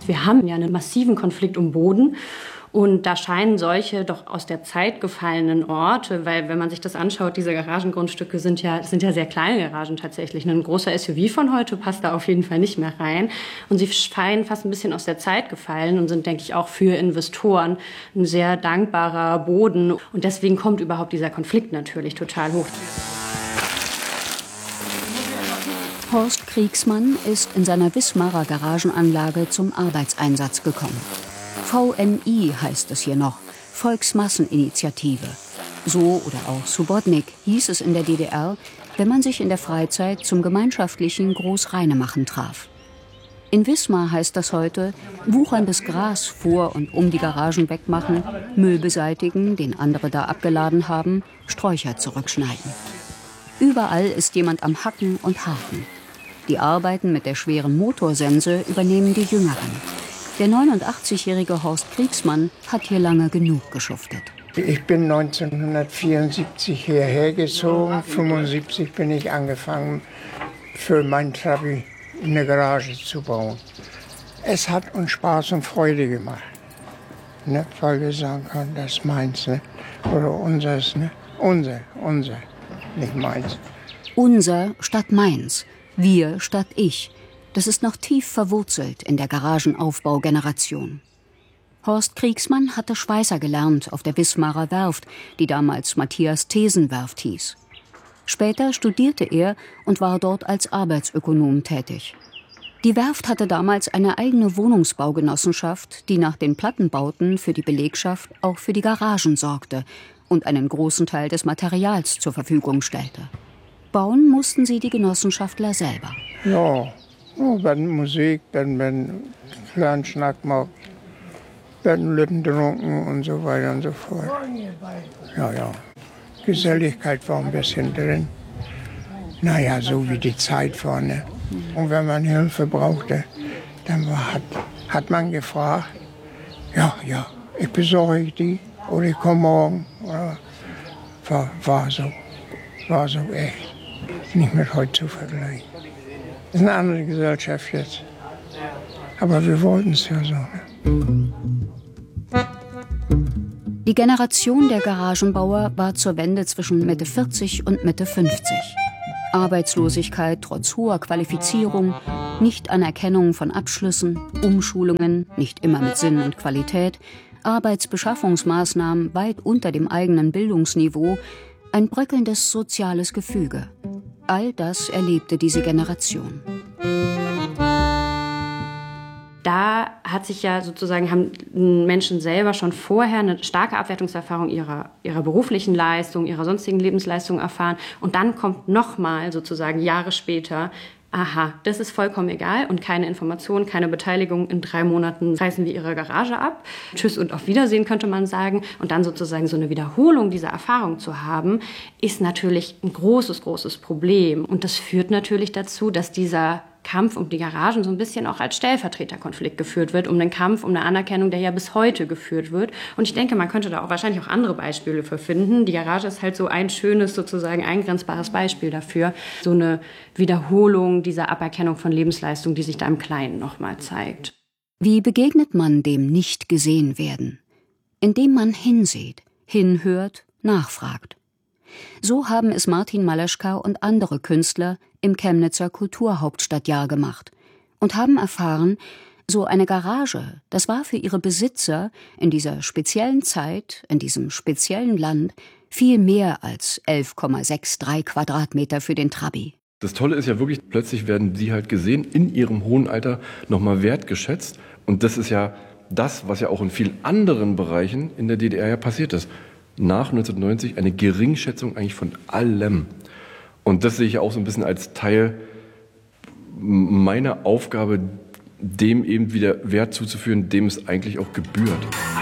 Wir haben ja einen massiven Konflikt um Boden. Und da scheinen solche doch aus der Zeit gefallenen Orte, weil wenn man sich das anschaut, diese Garagengrundstücke sind ja sehr kleine Garagen tatsächlich. Ein großer SUV von heute passt da auf jeden Fall nicht mehr rein. Und sie scheinen fast ein bisschen aus der Zeit gefallen und sind, denke ich, auch für Investoren ein sehr dankbarer Boden. Und deswegen kommt überhaupt dieser Konflikt natürlich total hoch. Horst Kriegsmann ist in seiner Wismarer Garagenanlage zum Arbeitseinsatz gekommen. VMI heißt es hier noch, Volksmasseninitiative. So oder auch Subotnik hieß es in der DDR, wenn man sich in der Freizeit zum gemeinschaftlichen Großreinemachen traf. In Wismar heißt das heute, wucherndes Gras vor und um die Garagen wegmachen, Müll beseitigen, den andere da abgeladen haben, Sträucher zurückschneiden. Überall ist jemand am Hacken und Haken. Die Arbeiten mit der schweren Motorsense übernehmen die Jüngeren. Der 89-jährige Horst Kriegsmann hat hier lange genug geschuftet. Ich bin 1974 hierher gezogen. 1975 bin ich angefangen, für mein Trabi eine Garage zu bauen. Es hat uns Spaß und Freude gemacht. Ne? Weil wir sagen können, das ist meins, ne? Oder unseres. Ne? Unser, nicht meins. Unser statt meins, wir statt ich. Das ist noch tief verwurzelt in der Garagenaufbaugeneration. Horst Kriegsmann hatte Schweißer gelernt auf der Wismarer Werft, die damals Matthias-Thesen-Werft hieß. Später studierte er und war dort als Arbeitsökonom tätig. Die Werft hatte damals eine eigene Wohnungsbaugenossenschaft, die nach den Plattenbauten für die Belegschaft auch für die Garagen sorgte und einen großen Teil des Materials zur Verfügung stellte. Bauen mussten sie die Genossenschaftler selber. Ja. Wenn Musik, wenn kleinen Schnack macht, wenn Lütten trunken und so weiter und so fort. Ja. Geselligkeit war ein bisschen drin. Naja, so wie die Zeit war. Ne? Und wenn man Hilfe brauchte, dann hat man gefragt, ja, ich besorge die oder ich komme morgen. War so echt. Nicht mit heute zu vergleichen. Das ist eine andere Gesellschaft jetzt. Aber wir wollten es ja so. Ne? Die Generation der Garagenbauer war zur Wende zwischen Mitte 40 und Mitte 50. Arbeitslosigkeit trotz hoher Qualifizierung, Nichtanerkennung von Abschlüssen, Umschulungen, nicht immer mit Sinn und Qualität, Arbeitsbeschaffungsmaßnahmen weit unter dem eigenen Bildungsniveau, ein bröckelndes soziales Gefüge. All das erlebte diese Generation. Da hat sich ja sozusagen, haben Menschen selber schon vorher eine starke Abwertungserfahrung ihrer beruflichen Leistung, ihrer sonstigen Lebensleistung erfahren. Und dann kommt nochmal sozusagen Jahre später, aha, das ist vollkommen egal und keine Information, keine Beteiligung. In 3 Monaten reißen wir ihre Garage ab. Tschüss und auf Wiedersehen, könnte man sagen. Und dann sozusagen so eine Wiederholung dieser Erfahrung zu haben, ist natürlich ein großes Problem. Und das führt natürlich dazu, dass dieser Kampf um die Garagen so ein bisschen auch als Stellvertreterkonflikt geführt wird, um den Kampf, um eine Anerkennung, der ja bis heute geführt wird. Und ich denke, man könnte da auch wahrscheinlich auch andere Beispiele für finden. Die Garage ist halt so ein schönes, sozusagen eingrenzbares Beispiel dafür. So eine Wiederholung dieser Aberkennung von Lebensleistung, die sich da im Kleinen nochmal zeigt. Wie begegnet man dem Nicht-Gesehen-Werden? Indem man hinsieht, hinhört, nachfragt. So haben es Martin Maleschka und andere Künstler im Chemnitzer Kulturhauptstadtjahr gemacht und haben erfahren, so eine Garage, das war für ihre Besitzer in dieser speziellen Zeit, in diesem speziellen Land, viel mehr als 11,63 Quadratmeter für den Trabi. Das Tolle ist ja wirklich, plötzlich werden sie halt gesehen, in ihrem hohen Alter nochmal wertgeschätzt. Und das ist ja das, was ja auch in vielen anderen Bereichen in der DDR ja passiert ist. Nach 1990 eine Geringschätzung eigentlich von allem. Und das sehe ich auch so ein bisschen als Teil meiner Aufgabe, dem eben wieder Wert zuzuführen, dem es eigentlich auch gebührt.